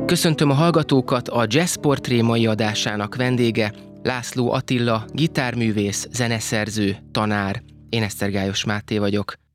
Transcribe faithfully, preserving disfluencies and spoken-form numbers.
Köszöntöm a hallgatókat, a Jazz Portré mai adásának vendége László Attila, gitárművész, zeneszerző, tanár. Én Esztergályos Máté vagyok.